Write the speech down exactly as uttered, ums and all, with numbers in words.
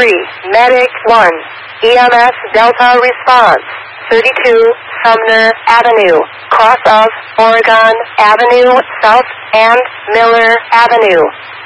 three, Medic one, E M S Delta response, thirty-two, Sumner Avenue, cross of Oregon Avenue South and Miller Avenue.